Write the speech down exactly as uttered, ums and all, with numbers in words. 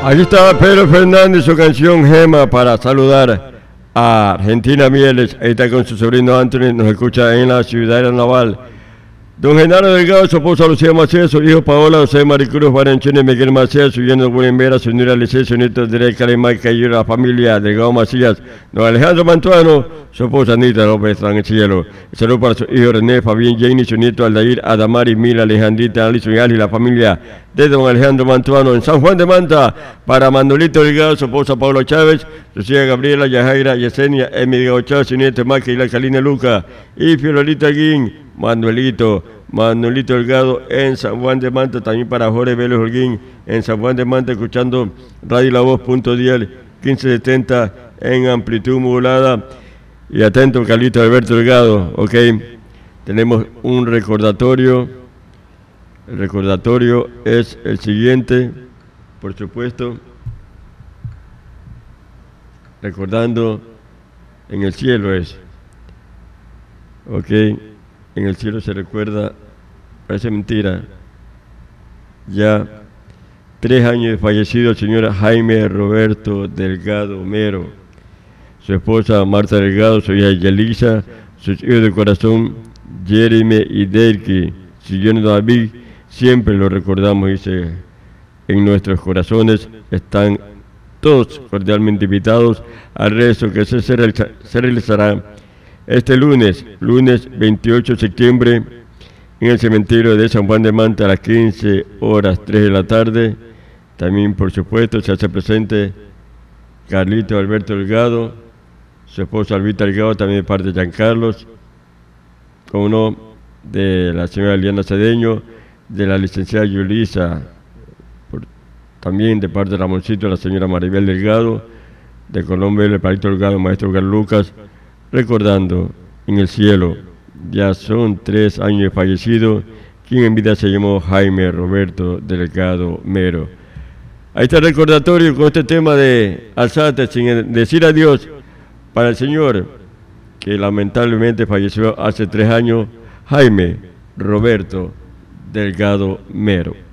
Aquí está Pedro Fernández, su canción Gema, para saludar a Argentina Mieles. Ahí está con su sobrino Anthony, nos escucha en la ciudad naval. Don Genaro Delgado, su esposa Lucía Macías, su hijo Paola, José Maricruz, Baranchone, Miguel Macías, su yerno William Vera, su nuera Licea, su nieto Derek Calimay, que ayuda a la familia Delgado Macías, don Alejandro Mantuano, su esposa Anita López, está en el cielo. Saludos para su hijo René, Fabián, Jenny, su nieto Aldair, Adamari, Mila, Alejandrita, Alison y Ali, la familia de don Alejandro Mantuano. En San Juan de Manta, para Manolito Delgado, su esposa Paula Chávez, Lucía Gabriela, Yajaira, Yesenia, Emi Delgado Chávez, su nieto Maki, la Calina Luca, y Fiorelita Guín, Manuelito, Manuelito Delgado en San Juan de Manta, también para Jorge Vélez Holguín en San Juan de Manta, escuchando Radio La Voz, punto dial, quince setenta en amplitud modulada. Y atento, Carlito Alberto Delgado, ok. Tenemos un recordatorio. El recordatorio es el siguiente, por supuesto. Recordando, en el cielo es. Ok. En el cielo se recuerda, parece mentira, ya tres años de fallecido el señor Jaime Roberto Delgado Mero, su esposa Marta Delgado, su hija Yelisa, sus hijos de corazón Jeremy y Delki, su yerno David, siempre lo recordamos, dice, en nuestros corazones están todos cordialmente invitados al rezo que se, se realizará este lunes, lunes veintiocho de septiembre, en el cementerio de San Juan de Manta a las quince horas tres de la tarde. También, por supuesto, se hace presente Carlito Alberto Delgado, su esposa Albita Delgado, también de parte de Giancarlos, como no, de la señora Eliana Cedeño, de la licenciada Yulisa, por, también de parte de Ramoncito, la señora Maribel Delgado, de Colombia, el Palito Delgado, maestro Carlos Lucas, recordando en el cielo, ya son tres años de fallecido, quien en vida se llamó Jaime Roberto Delgado Mero. Ahí está el recordatorio con este tema de alzate sin decir adiós para el señor que lamentablemente falleció hace tres años, Jaime Roberto Delgado Mero.